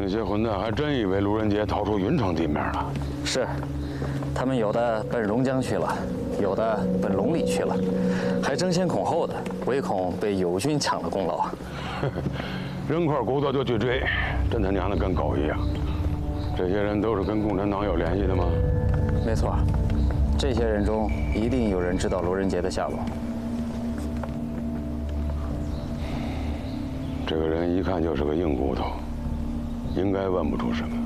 那些混蛋还真以为卢仁杰逃出云城地面了。 是，他们有的奔榕江去了，有的奔龙里去了，还争先恐后的，唯恐被友军抢了功劳啊！ 扔块骨头就去追，真他娘的跟狗一样。这些人都是跟共产党有联系的吗？ 没错，这些人中一定有人知道卢仁杰的下落。 这个人一看就是个硬骨头，应该问不出什么。